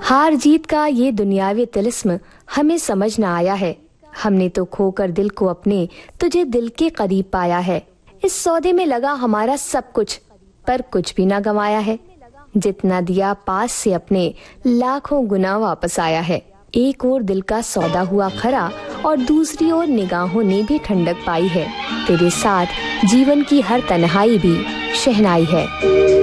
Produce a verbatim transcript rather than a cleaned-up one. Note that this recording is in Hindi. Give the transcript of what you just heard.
हार जीत का ये दुनियावी तिलिस्म हमें समझ न आया है। हमने तो खोकर दिल को अपने तुझे दिल के करीब पाया है। इस सौदे में लगा हमारा सब कुछ, पर कुछ भी ना गंवाया है। जितना दिया पास से अपने लाखों गुना वापस आया है। एक ओर दिल का सौदा हुआ खरा और दूसरी ओर निगाहों ने भी ठंडक पाई है। तेरे साथ जीवन की हर तन्हाई भी शहनाई है।